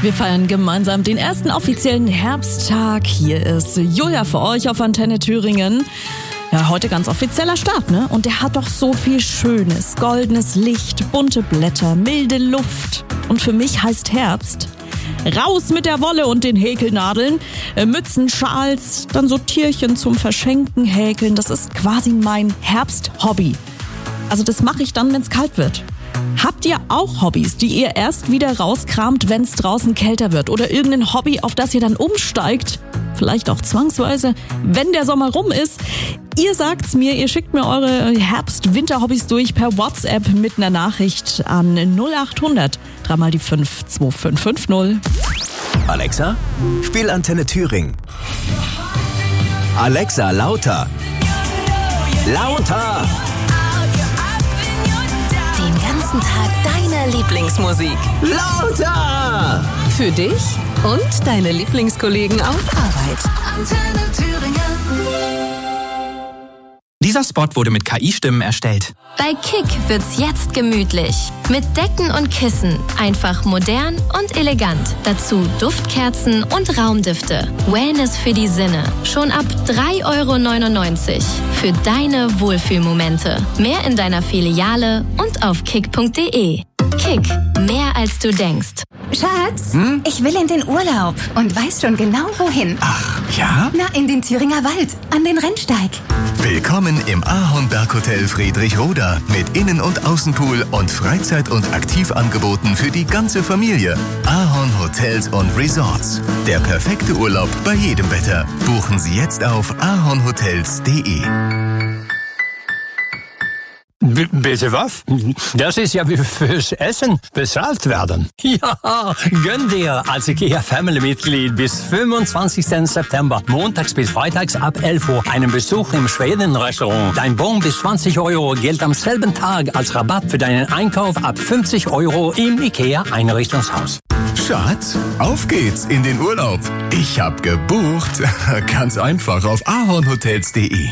Wir feiern gemeinsam den ersten offiziellen Herbsttag. Hier ist Julia für euch auf Antenne Thüringen. Ja, heute ganz offizieller Start, ne? Und der hat doch so viel Schönes. Goldenes Licht, bunte Blätter, milde Luft. Und für mich heißt Herbst: raus mit der Wolle und den Häkelnadeln, Mützen, Schals, dann so Tierchen zum Verschenken häkeln. Das ist quasi mein Herbsthobby. Also das mache ich dann, wenn es kalt wird. Habt ihr auch Hobbys, die ihr erst wieder rauskramt, wenn es draußen kälter wird? Oder irgendein Hobby, auf das ihr dann umsteigt? Vielleicht auch zwangsweise, wenn der Sommer rum ist. Ihr sagt's mir, ihr schickt mir eure Herbst-Winter-Hobbys durch per WhatsApp mit einer Nachricht an 0800 3 mal die 5 2550. Alexa, spiel Antenne Thüringen. Alexa, lauter. Lauter! Den ganzen Tag deine Lieblingsmusik. Lauter! Für dich und deine Lieblingskollegen auf Arbeit. Antenne Thüringen. Dieser Spot wurde mit KI-Stimmen erstellt. Bei Kick wird's jetzt gemütlich. Mit Decken und Kissen. Einfach modern und elegant. Dazu Duftkerzen und Raumdüfte. Wellness für die Sinne. Schon ab 3,99 € für deine Wohlfühlmomente. Mehr in deiner Filiale und auf kick.de. Kick, mehr als du denkst. Schatz, ich will in den Urlaub und weiß schon genau wohin. Ach, ja? Na, in den Thüringer Wald, an den Rennsteig. Willkommen im Ahornberghotel Friedrichroda mit Innen- und Außenpool und Freizeit- und Aktivangeboten für die ganze Familie. Ahorn Hotels und Resorts. Der perfekte Urlaub bei jedem Wetter. Buchen Sie jetzt auf ahornhotels.de. Bitte was? Das ist ja wie fürs Essen bezahlt werden. Ja, gönn dir als IKEA-Family-Mitglied bis 25. September, montags bis freitags ab 11 Uhr, einen Besuch im Schweden-Restaurant. Dein Bon bis 20 € gilt am selben Tag als Rabatt für deinen Einkauf ab 50 € im IKEA-Einrichtungshaus. Schatz, auf geht's in den Urlaub. Ich hab gebucht. Ganz einfach auf ahornhotels.de.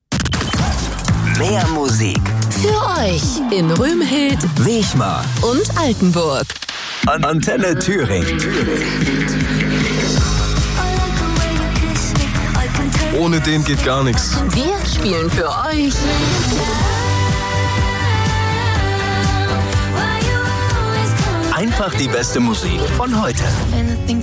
Mehr Musik. Für euch in Römhild Wechmar und Altenburg. Antenne Thüringen. Ohne den geht gar nichts. Wir spielen für euch Einfach die beste Musik von heute.